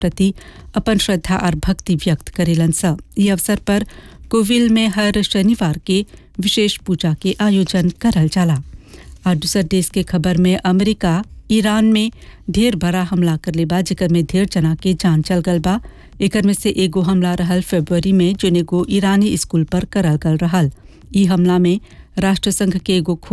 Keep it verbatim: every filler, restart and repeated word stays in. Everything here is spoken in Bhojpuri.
प्रति अपन श्रद्धा और भक्ति व्यक्त करेलन स। ई अवसर पर कोविल में हर शनिवार के विशेष पूजा के आयोजन करल जाला। और दूसर देश के खबर में अमेरिका ईरान में ढेर बड़ा हमला करले बा, जेकर में ढेर जना के जान चल गल बा। एकर में से एगो हमला रहल फरवरी में, जोन एगो ईरानी स्कूल पर करल गल रहल। ई हमला में राष्ट्रसंघ के एगो